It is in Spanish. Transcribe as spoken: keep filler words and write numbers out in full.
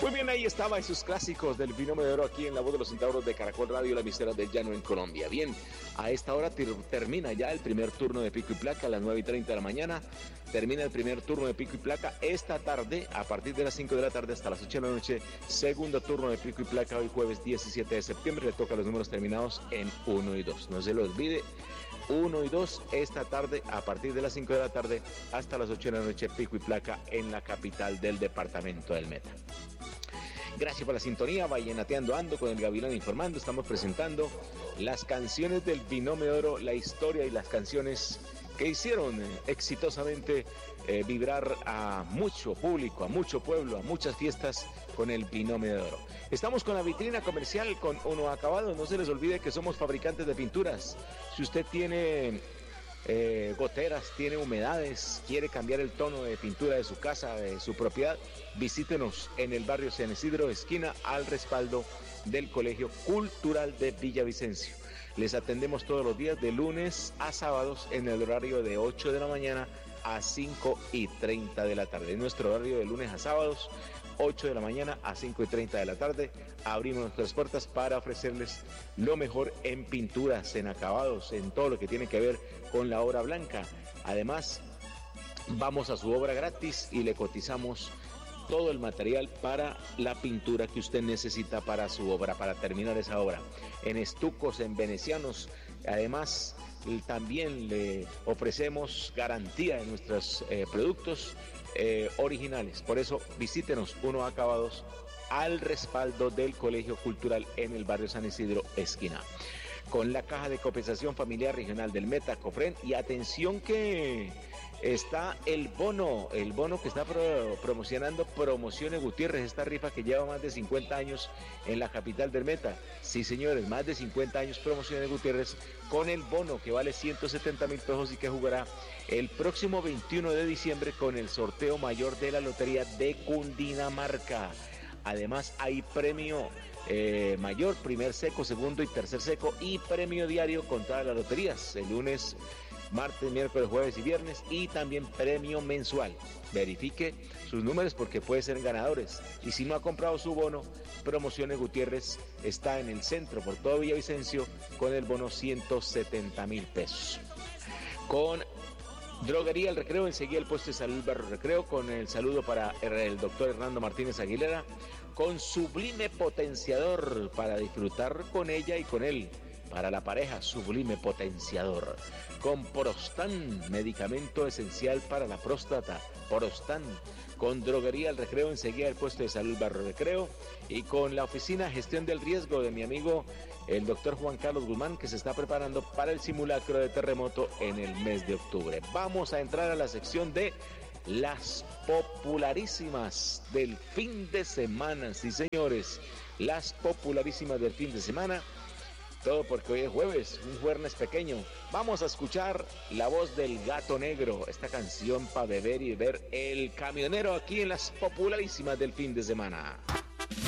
Muy bien, ahí estaba esos clásicos del binomio de oro aquí en La Voz de los Centauros de Caracol Radio, la emisora del llano en Colombia. Bien, a esta hora ter- termina ya el primer turno de Pico y Placa a las nueve y treinta de la mañana. Termina el primer turno de Pico y Placa esta tarde, a partir de las cinco de la tarde hasta las ocho de la noche. Segundo turno de Pico y Placa hoy jueves diecisiete de septiembre. Le toca los números terminados en uno y dos. No se lo olvide. uno y dos esta tarde a partir de las cinco de la tarde hasta las ocho de la noche, Pico y Placa en la capital del departamento del Meta. Gracias por la sintonía, Vallenateando Ando con el Gavilán Informando. Estamos presentando las canciones del binomio de oro, la historia y las canciones que hicieron eh, exitosamente eh, vibrar a mucho público, a mucho pueblo, a muchas fiestas con el binomio de oro. Estamos con la vitrina comercial con Uno Acabado. No se les olvide que somos fabricantes de pinturas. Si usted tiene eh, goteras, tiene humedades, quiere cambiar el tono de pintura de su casa, de su propiedad, visítenos en el barrio San Isidro, esquina al respaldo del Colegio Cultural de Villavicencio. Les atendemos todos los días de lunes a sábados en el horario de ocho de la mañana a cinco y treinta de la tarde. En nuestro horario de lunes a sábados, ocho de la mañana a cinco y treinta de la tarde, abrimos nuestras puertas para ofrecerles lo mejor en pinturas, en acabados, en todo lo que tiene que ver con la obra blanca. Además, vamos a su obra gratis y le cotizamos todo el material para la pintura que usted necesita para su obra, para terminar esa obra. En estucos, en venecianos, además también le ofrecemos garantía de nuestros eh, productos eh, originales. Por eso visítenos Uno Acabados al respaldo del Colegio Cultural en el barrio San Isidro, esquina. Con la Caja de Compensación Familiar Regional del Meta, Cofren, y atención que está el bono, el bono que está pro, promocionando Promociones Gutiérrez, esta rifa que lleva más de cincuenta años en la capital del Meta. Sí, señores, más de cincuenta años Promociones Gutiérrez con el bono que vale ciento setenta mil pesos y que jugará el próximo veintiuno de diciembre con el sorteo mayor de la Lotería de Cundinamarca. Además hay premio eh, mayor, primer seco, segundo y tercer seco, y premio diario con todas las loterías, el lunes, martes, miércoles, jueves y viernes, y también premio mensual. Verifique sus números porque puede ser ganadores. Y si no ha comprado su bono, Promociones Gutiérrez está en el centro por todo Villavicencio con el bono ciento setenta mil pesos. Con Droguería El Recreo, enseguida el puesto de salud Barrio Recreo, con el saludo para el doctor Hernando Martínez Aguilera, con Sublime Potenciador para disfrutar con ella y con él. Para la pareja, Sublime Potenciador. Con Prostan, medicamento esencial para la próstata. Prostan. Con Droguería El Recreo, enseguida el puesto de salud Barrio Recreo. Y con la oficina Gestión del Riesgo de mi amigo el doctor Juan Carlos Guzmán, que se está preparando para el simulacro de terremoto en el mes de octubre. Vamos a entrar a la sección de las popularísimas del fin de semana. Sí, señores, las popularísimas del fin de semana. Todo porque hoy es jueves, un jueves pequeño. Vamos a escuchar la voz del Gato Negro, esta canción para beber y ver El Camionero aquí en las popularísimas del fin de semana.